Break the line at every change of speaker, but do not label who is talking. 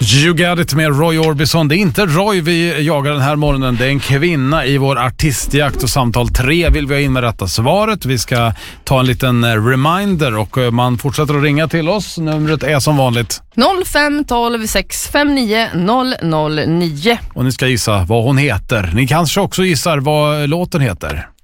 You got it med Roy Orbison. Det är inte Roy vi jagar den här morgonen. Det är en kvinna i vår artistjakt, och samtal 3 vill vi ha in med rätta svaret. Vi ska ta en liten reminder och man fortsätter att ringa till oss. Numret är som vanligt
0512 659 009.
Och ni ska gissa vad hon heter. Ni kanske också gissar vad låten heter.